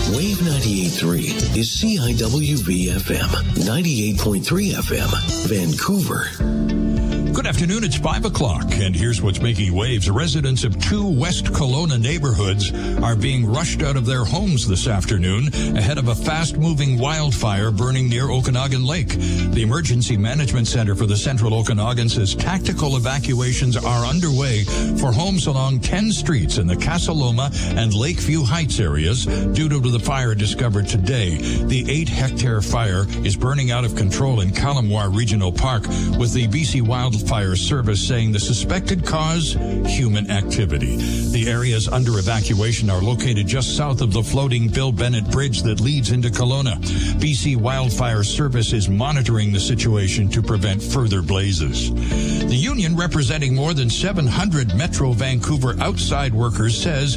Wave 98.3 is CIWV-FM, 98.3 FM, Vancouver. Good afternoon, it's 5 o'clock, and here's what's making waves. Residents of 2 West Kelowna neighborhoods are being rushed out of their homes this afternoon ahead of a fast-moving wildfire burning near Okanagan Lake. The Emergency Management Center for the Central Okanagan says tactical evacuations are underway for homes along 10 streets in the Casa Loma and Lakeview Heights areas due to the fire discovered today. The 8-hectare fire is burning out of control in Kalamwar Regional Park, with the BC Wildfire Service saying the suspected cause, human activity. The areas under evacuation are located just south of the floating Bill Bennett Bridge that leads into Kelowna. BC Wildfire Service is monitoring the situation to prevent further blazes. The union, representing more than 700 Metro Vancouver outside workers, says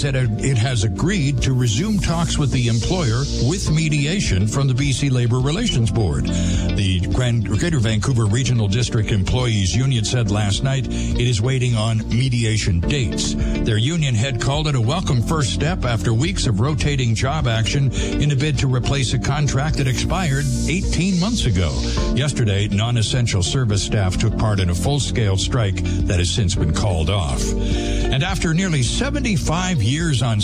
it has agreed to resume talks with the employer with mediation from the BC Labour Relations Board. The Greater Vancouver Regional District Employees Union said last night it is waiting on mediation dates. Their union head called it a welcome first step after weeks of rotating job action in a bid to replace a contract that expired 18 months ago. Yesterday, non-essential service staff took part in a full-scale strike that has since been called off. And after nearly 75 years on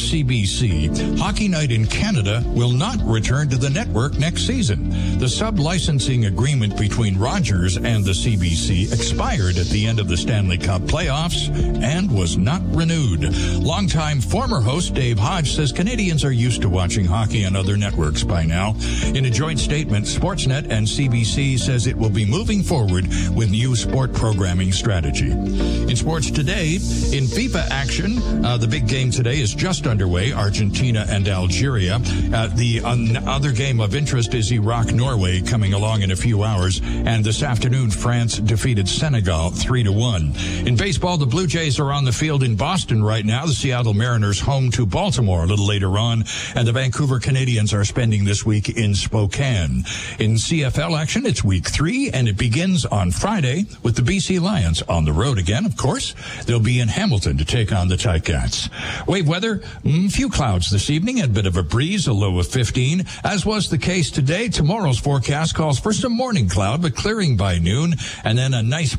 CBC, Hockey Night in Canada will not return to the network next season. The sub-licensing agreement between Rogers and the CBC expired at the end of the Stanley Cup playoffs and was not renewed. Longtime former host Dave Hodge says Canadians are used to watching hockey on other networks by now. In a joint statement, Sportsnet and CBC says it will be moving forward with new sport programming strategy. In sports today, in FIFA action, the big game today is just underway, Argentina and Algeria. The other game of interest is Iraq-Norway coming along in a few hours, and this afternoon France defeated Senegal 3-1. In baseball, the Blue Jays are on the field in Boston right now. The Seattle Mariners home to Baltimore a little later on, and the Vancouver Canadians are spending this week in Spokane. In CFL action, it's week 3, and it begins on Friday with the BC Lions on the road again, of course. They'll be in Hamilton to take on the Ticats. Wave weather, few clouds this evening, and a bit of a breeze, a low of 15. As was the case today, tomorrow's forecast calls for some morning cloud, but clearing by noon, and then a nice